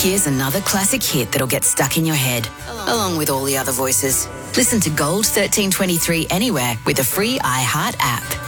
Here's another classic hit that'll get stuck in your head, along with all the other voices. Listen to Gold 1323 anywhere with the free iHeart app.